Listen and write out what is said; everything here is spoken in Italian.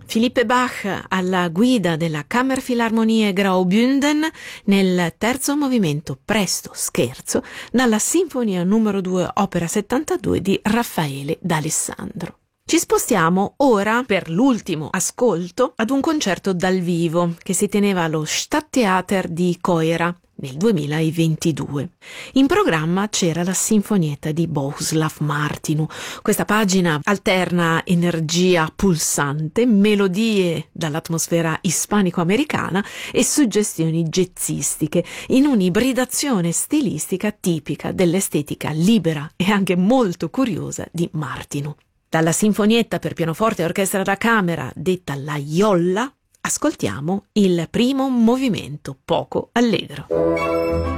Philippe Bach alla guida della Kammerphilharmonie Graubünden nel terzo movimento Presto Scherzo dalla Sinfonia numero 2 opera 72 di Raffaele D'Alessandro. Ci spostiamo ora per l'ultimo ascolto ad un concerto dal vivo che si teneva allo Stadttheater di Coira nel 2022. In programma c'era la Sinfonietta di Bohuslav Martinu. Questa pagina alterna energia pulsante, melodie dall'atmosfera ispanico-americana e suggestioni jazzistiche in un'ibridazione stilistica tipica dell'estetica libera e anche molto curiosa di Martinu. Dalla Sinfonietta per pianoforte e orchestra da camera, detta la Jolla, ascoltiamo il primo movimento poco allegro.